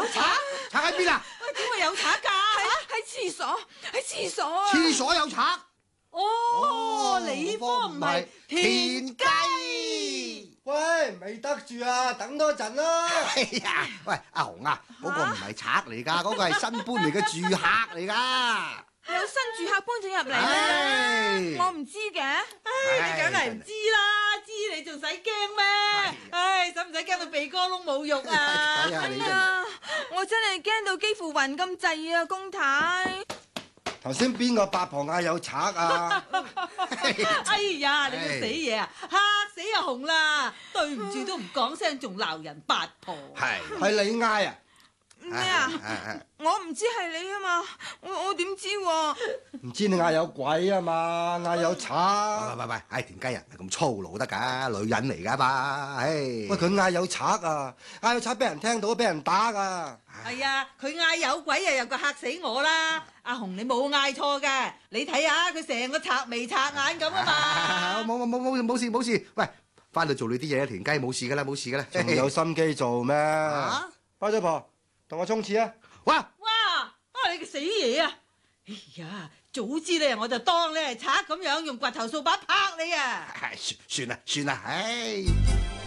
賊？賊喺邊啊？ 喂，點會有賊㗎？ 喺廁所，喺廁所啊！ 廁所有賊？ 哦，你科唔係田雞。 喂，未得住啊，等多陣啦。 哎呀，喂，阿紅啊，嗰個唔係賊嚟㗎，嗰個係新搬嚟嘅住客嚟㗎。 有新住客搬咗入嚟唉咩？我唔知嘅。 你梗係唔知啦，知你仲使驚咩？唉，使唔使驚到鼻哥窿冇肉啊？ 睇下你真係。 啊！我真係驚到幾乎暈咁滯啊，公太。 頭先邊個八婆嗌有賊啊？ 哎呀，你個死嘢啊，嚇死阿紅啦！對唔住都唔講聲，仲鬧人八婆。 係你嗌啊？ 咩啊？我唔知係你啊嘛，我點知喎？ 唔知你嗌有鬼啊嘛？嗌有賊。 喂，唉，田雞人唔係咁粗魯得㗎，女人嚟㗎嘛，唉。 喂，佢嗌有賊啊！嗌有賊俾人聽到，俾人打㗎。 係啊，佢嗌有鬼啊，又個嚇死我啦！阿紅你冇嗌錯嘅，你睇下佢成個賊眉賊眼咁啊嘛！ 冇事，喂，翻去做你啲嘢，田雞冇事㗎啦，冇事㗎啦。 仲有心機做咩？包租婆，同我沖廁啊！ 哇！ 你個死嘢啊！哎呀，早知咧我就當你係賊咁樣，用掘頭掃把拍你啊！ 算啦，唉。